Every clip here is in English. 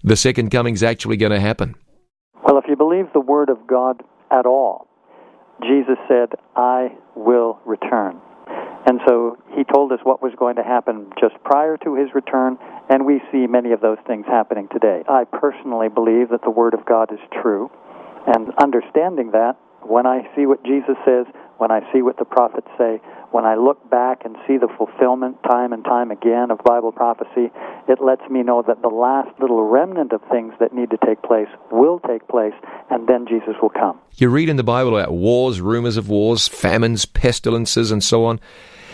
the second coming's actually going to happen? Well, if you believe the Word of God at all, Jesus said, I will return. And so he told us what was going to happen just prior to his return, and we see many of those things happening today. I personally believe that the Word of God is true, and understanding that, when I see what Jesus says, when I see what the prophets say, when I look back and see the fulfillment time and time again of Bible prophecy, it lets me know that the last little remnant of things that need to take place will take place, and then Jesus will come. You read in the Bible about wars, rumors of wars, famines, pestilences, and so on.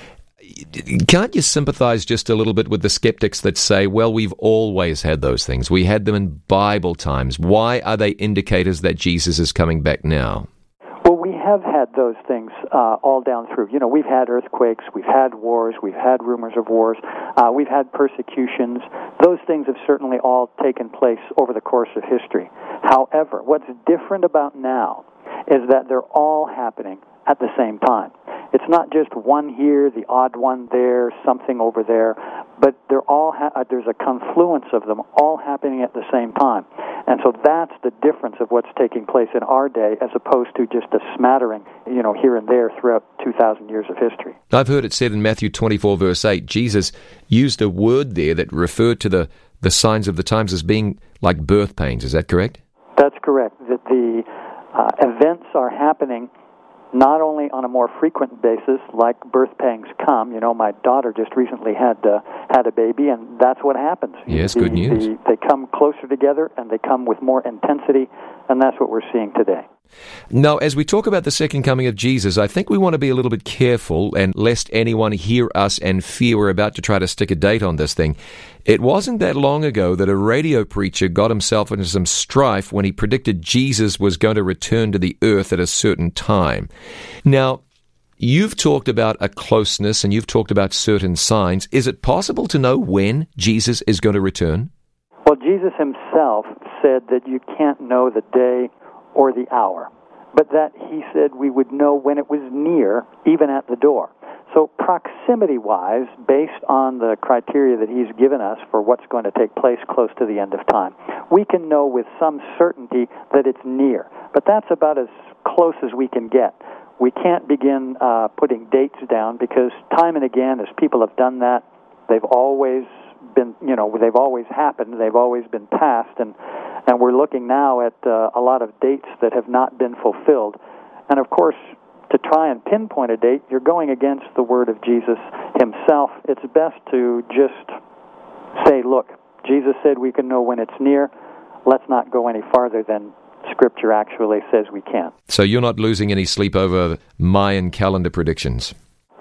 Can't you sympathize just a little bit with the skeptics that say, well, we've always had those things. We had them in Bible times. Why are they indicators that Jesus is coming back now? Well, we have had those things all down through. You know, we've had earthquakes, we've had wars, we've had rumors of wars, we've had persecutions. Those things have certainly all taken place over the course of history. However, what's different about now is that they're all happening at the same time. It's not just one here, the odd one there, something over there, but they're all there's a confluence of them all happening at the same time. And so that's the difference of what's taking place in our day as opposed to just a smattering, you know, here and there throughout 2,000 years of history. I've heard it said in Matthew 24, verse 8, Jesus used a word there that referred to the signs of the times as being like birth pains. Is that correct? That's correct. That the events are happening not only on a more frequent basis, like birth pangs come. You know, my daughter just recently had a baby, and that's what happens. Yes, good news. They come closer together, and they come with more intensity, and that's what we're seeing today. Now, as we talk about the second coming of Jesus, I think we want to be a little bit careful, and lest anyone hear us and fear we're about to try to stick a date on this thing. It wasn't that long ago that a radio preacher got himself into some strife when he predicted Jesus was going to return to the earth at a certain time. Now, you've talked about a closeness and you've talked about certain signs. Is it possible to know when Jesus is going to return? Well, Jesus himself said that you can't know the day or the hour, but that he said we would know when it was near, even at the door. So proximity-wise, based on the criteria that he's given us for what's going to take place close to the end of time, we can know with some certainty that it's near. But that's about as close as we can get. We can't begin putting dates down because time and again, as people have done that, they've always been, you know, they've always happened, they've always been passed, and we're looking now at a lot of dates that have not been fulfilled. And of course, to try and pinpoint a date, you're going against the word of Jesus himself. It's best to just say, look, Jesus said we can know when it's near. Let's not go any farther than Scripture actually says we can. So you're not losing any sleep over Mayan calendar predictions?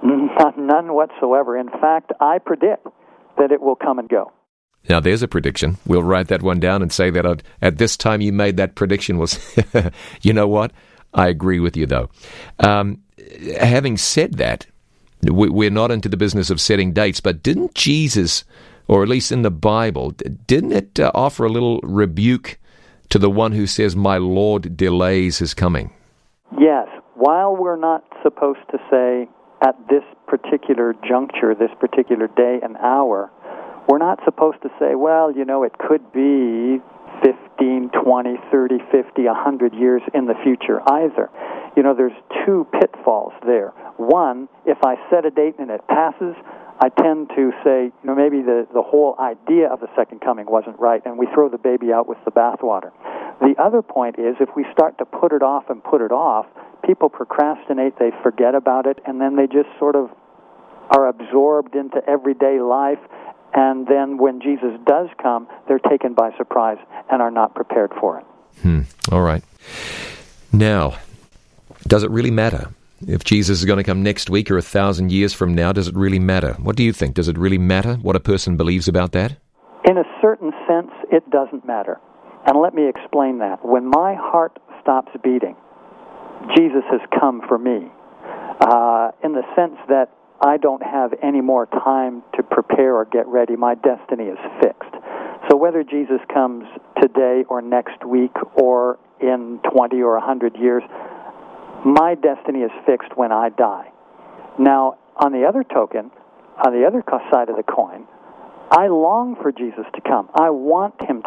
None whatsoever. In fact, I predict that it will come and go. Now, there's a prediction. We'll write that one down and say that at this time you made that prediction was, you know what? I agree with you, though. Having said that, we're not into the business of setting dates, but didn't Jesus, or at least in the Bible, didn't it offer a little rebuke to the one who says, my Lord delays his coming? Yes. While we're not supposed to say at this particular juncture, this particular day and hour, we're not supposed to say, well, you know, it could be 15, 20, 30, 50, 100 years in the future either. You know, there's two pitfalls there. One, if I set a date and it passes, I tend to say, you know, maybe the whole idea of the second coming wasn't right, and we throw the baby out with the bathwater. The other point is, if we start to put it off, people procrastinate, they forget about it, and then they just sort of are absorbed into everyday life. And then when Jesus does come, they're taken by surprise and are not prepared for it. All right. Now, does it really matter? If Jesus is going to come next week or 1,000 years from now, does it really matter? What do you think? Does it really matter what a person believes about that? In a certain sense, it doesn't matter. And let me explain that. When my heart stops beating, Jesus has come for me. In the sense that I don't have any more time to prepare or get ready. My destiny is fixed. So whether Jesus comes today or next week or in 20 or 100 years, my destiny is fixed when I die. Now, on the other token, on the other side of the coin, I long for Jesus to come. I want him